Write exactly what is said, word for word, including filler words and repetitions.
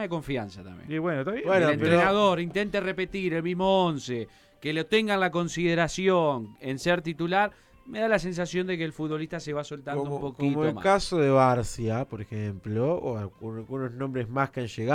tema de confianza también. Y bueno, está bien. Bueno, el pero- entrenador intente repetir el mismo once, que lo tenga en la consideración en ser titular, me da la sensación de que el futbolista se va soltando como, un poquito como el más. caso de Barcia, por ejemplo, o algunos nombres más que han llegado